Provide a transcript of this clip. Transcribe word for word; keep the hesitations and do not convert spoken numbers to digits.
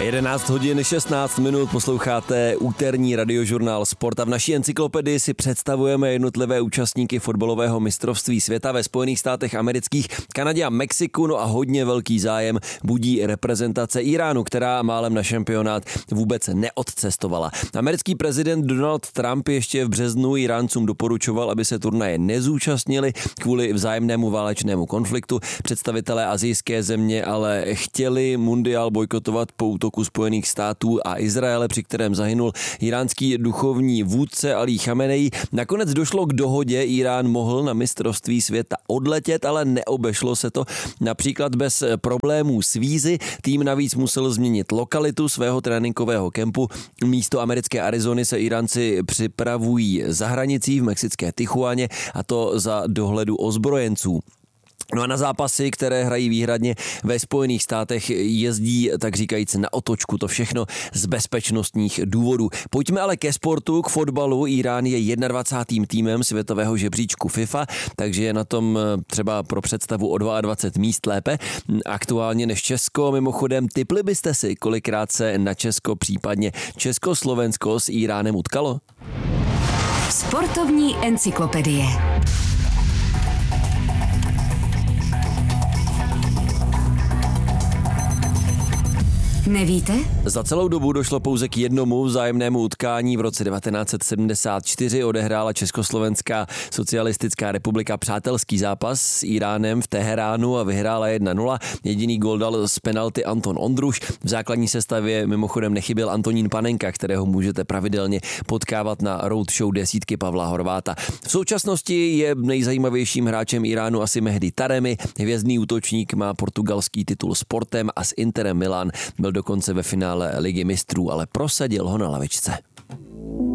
jedenáct hodin šestnáct minut, posloucháte úterní radiožurnál Sport a v naší encyklopedii si představujeme jednotlivé účastníky fotbalového mistrovství světa ve Spojených státech amerických, Kanadě a Mexiku, no a hodně velký zájem budí reprezentace Iránu, která málem na šampionát vůbec neodcestovala. Americký prezident Donald Trump ještě v březnu Iráncům doporučoval, aby se turnaje nezúčastnili kvůli vzájemnému válečnému konfliktu. Představitelé asijské země ale chtěli mundiál bojkotovat po útoku Spojených států a Izraele, při kterém zahynul iránský duchovní vůdce Alí Chameneí. Nakonec došlo k dohodě, Irán mohl na mistrovství světa odletět, ale neobešlo se to například bez problémů s vízy. Tým navíc musel změnit lokalitu svého tréninkového kempu. Místo americké Arizony se Iránci připravují za hranicí v mexické Tijuaně, a to za dohledu ozbrojenců. No a na zápasy, které hrají výhradně ve Spojených státech, jezdí tak říkajíc na otočku, to všechno z bezpečnostních důvodů. Pojďme ale ke sportu, k fotbalu. Irán je dvacátým prvním týmem světového žebříčku FIFA, takže je na tom třeba pro představu o dvacet dva míst lépe aktuálně než Česko. Mimochodem, tipli byste si, kolikrát se na Česko, případně Československo s Iránem utkalo? Sportovní encyklopedie. Nevíte? Za celou dobu došlo pouze k jednomu vzájemnému utkání. V roce devatenáct set sedmdesát čtyři odehrála Československá socialistická republika přátelský zápas s Iránem v Teheránu a vyhrála jedna nula. Jediný gól dal z penalty Anton Ondruš. V základní sestavě mimochodem nechyběl Antonín Panenka, kterého můžete pravidelně potkávat na roadshow desítky Pavla Horváta. V současnosti je nejzajímavějším hráčem Iránu asi Mehdi Taremi. Hvězdný útočník má portugalský titul Sportem a s Interem Milan byl dokonce ve finále Ligy mistrů, ale prosadil ho na lavičce.